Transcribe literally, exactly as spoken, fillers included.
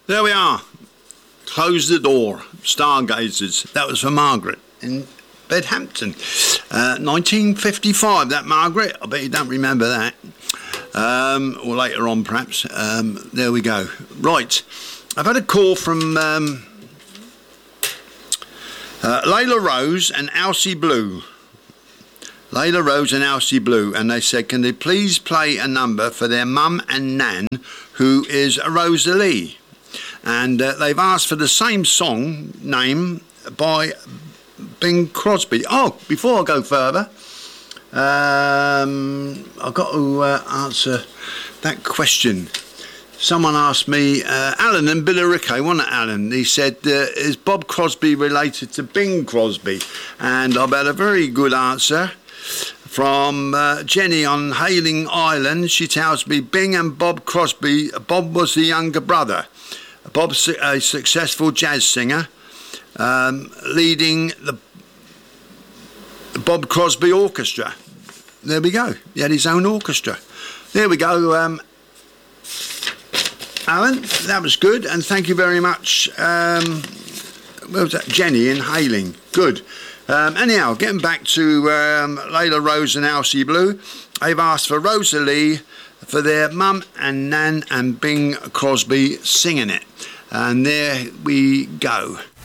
There we are. Close the door. Stargazers. That was for Margaret in Bedhampton. Uh, nineteen fifty-five, that Margaret. I bet you don't remember that. Um, or later on, perhaps. Um, there we go. Right. I've had a call from um, uh, Layla Rose and Elsie Blue. Layla Rose and Elsie Blue, and they said, can they please play a number for their mum and nan, who is Rosalie? And uh, they've asked for the same song name by Bing Crosby. Oh, before I go further, um, I've got to uh, answer that question. Someone asked me, uh, Alan and Billericay, wasn't it, Alan? He said, uh, is Bob Crosby related to Bing Crosby? And I've had a very good answer from uh, Jenny on Hayling Island. She tells me Bing and Bob Crosby, Bob was the younger brother. Bob's a successful jazz singer, um, leading the Bob Crosby Orchestra. There we go. He had his own orchestra. There we go. Um, Alan, that was good, and thank you very much. Um, what was that? Jenny in Hayling. Good. Um, anyhow, getting back to um, Layla Rose and Elsie Blue, they've asked for Rosalie for their mum and nan and Bing Crosby singing it. And there we go.